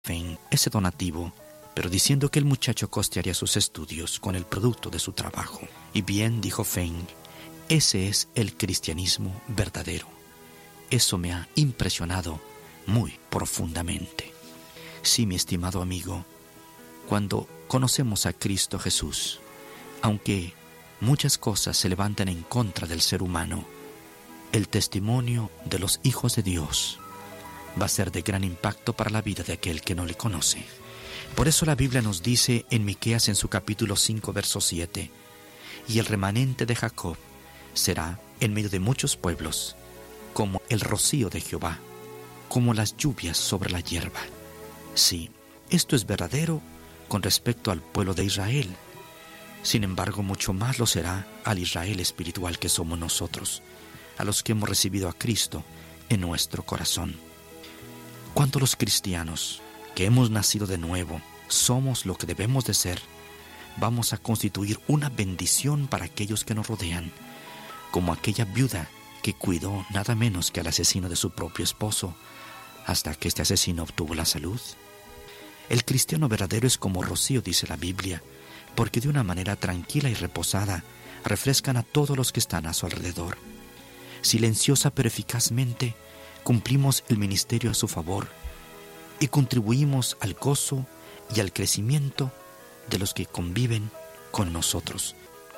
Fein ese donativo, pero diciendo que el muchacho costearía sus estudios con el producto de su trabajo. Y bien, dijo Fein, ese es el cristianismo verdadero. Eso me ha impresionado muy profundamente. Sí, mi estimado amigo, cuando conocemos a Cristo Jesús, aunque muchas cosas se levantan en contra del ser humano, el testimonio de los hijos de Dios va a ser de gran impacto para la vida de aquel que no le conoce. Por eso la Biblia nos dice en Miqueas en su capítulo 5, verso 7, y el remanente de Jacob será en medio de muchos pueblos, como el rocío de Jehová, como las lluvias sobre la hierba. Sí, esto es verdadero con respecto al pueblo de Israel. Sin embargo, mucho más lo será al Israel espiritual que somos nosotros, a los que hemos recibido a Cristo en nuestro corazón. Cuando los cristianos que hemos nacido de nuevo somos lo que debemos de ser, vamos a constituir una bendición para aquellos que nos rodean, como aquella viuda que cuidó nada menos que al asesino de su propio esposo, hasta que este asesino obtuvo la salud. El cristiano verdadero es como rocío, dice la Biblia, porque de una manera tranquila y reposada refrescan a todos los que están a su alrededor. Silenciosa pero eficazmente cumplimos el ministerio a su favor y contribuimos al gozo y al crecimiento de los que conviven con nosotros.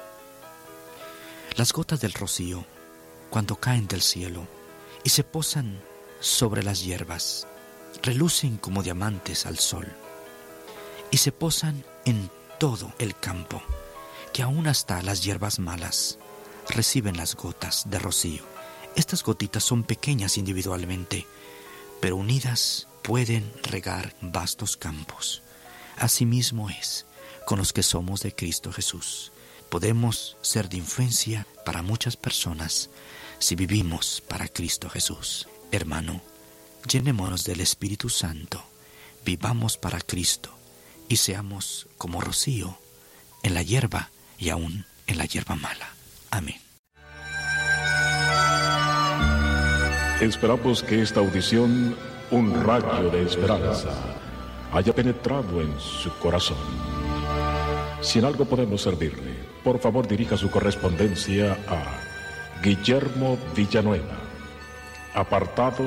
Las gotas del rocío, cuando caen del cielo y se posan sobre las hierbas, relucen como diamantes al sol y se posan en todo el campo, que aún hasta las hierbas malas reciben las gotas de rocío. Estas gotitas son pequeñas individualmente, pero unidas pueden regar vastos campos. Asimismo es con los que somos de Cristo Jesús. Podemos ser de influencia para muchas personas si vivimos para Cristo Jesús. Hermano, llenémonos del Espíritu Santo, vivamos para Cristo y seamos como rocío en la hierba y aún en la hierba mala. Amén. Esperamos que esta audición, un rayo de esperanza, haya penetrado en su corazón. Si en algo podemos servirle, por favor dirija su correspondencia a Guillermo Villanueva, apartado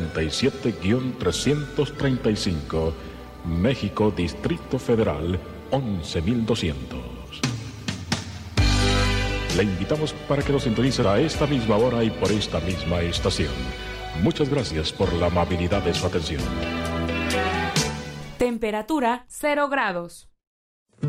77-335, México, Distrito Federal, 11.200. Le invitamos para que nos sintonice a esta misma hora y por esta misma estación. Muchas gracias por la amabilidad de su atención. Temperatura 0 grados.